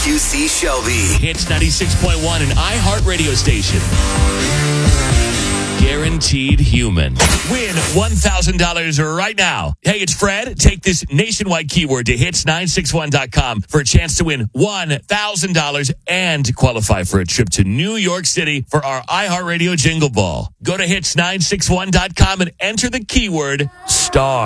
WQC Shelby. Hits 96.1, an iHeart radio station. Guaranteed human. Win $1,000 right now. Hey, it's Fred. Take this nationwide keyword to hits961.com for a chance to win $1,000 and qualify for a trip to New York City for our iHeartRadio Jingle Ball. Go to hits961.com and enter the keyword STAR.